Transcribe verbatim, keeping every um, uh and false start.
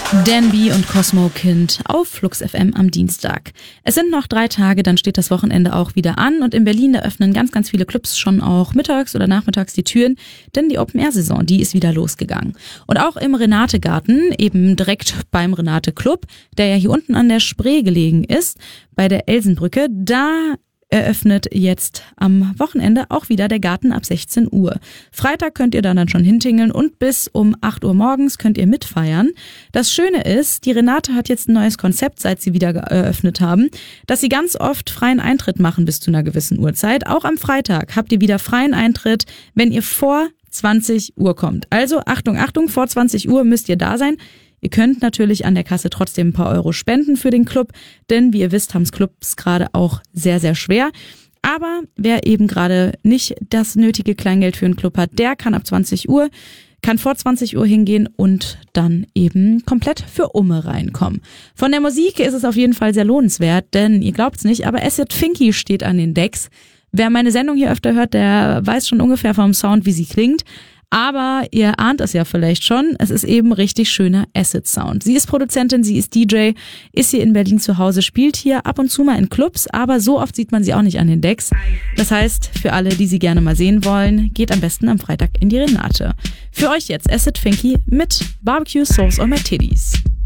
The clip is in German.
Dan B und Cosmo Kind auf Flux F M am Dienstag. Es sind noch drei Tage, dann steht das Wochenende auch wieder an und in Berlin, da öffnen ganz, ganz viele Clubs schon auch mittags oder nachmittags die Türen, denn die Open-Air-Saison, die ist wieder losgegangen. Und auch im Renate-Garten, eben direkt beim Renate-Club, der ja hier unten an der Spree gelegen ist, bei der Elsenbrücke, da eröffnet jetzt am Wochenende auch wieder der Garten ab sechzehn Uhr. Freitag könnt ihr da dann schon hintingeln und bis um acht Uhr morgens könnt ihr mitfeiern. Das Schöne ist, die Renate hat jetzt ein neues Konzept, seit sie wieder eröffnet haben, dass sie ganz oft freien Eintritt machen bis zu einer gewissen Uhrzeit. Auch am Freitag habt ihr wieder freien Eintritt, wenn ihr vor zwanzig Uhr kommt. Also Achtung, Achtung, vor zwanzig Uhr müsst ihr da sein. Ihr könnt natürlich an der Kasse trotzdem ein paar Euro spenden für den Club, denn wie ihr wisst, haben es Clubs gerade auch sehr, sehr schwer. Aber wer eben gerade nicht das nötige Kleingeld für einen Club hat, der kann ab zwanzig Uhr, kann vor zwanzig Uhr hingehen und dann eben komplett für Umme reinkommen. Von der Musik ist es auf jeden Fall sehr lohnenswert, denn ihr glaubt's nicht, aber Acid Finky steht an den Decks. Wer meine Sendung hier öfter hört, der weiß schon ungefähr vom Sound, wie sie klingt. Aber ihr ahnt es ja vielleicht schon, es ist eben richtig schöner Acid-Sound. Sie ist Produzentin, sie ist D J, ist hier in Berlin zu Hause, spielt hier ab und zu mal in Clubs, aber so oft sieht man sie auch nicht an den Decks. Das heißt, für alle, die sie gerne mal sehen wollen, geht am besten am Freitag in die Renate. Für euch jetzt Acid Finky mit Barbecue Sauce on My Titties.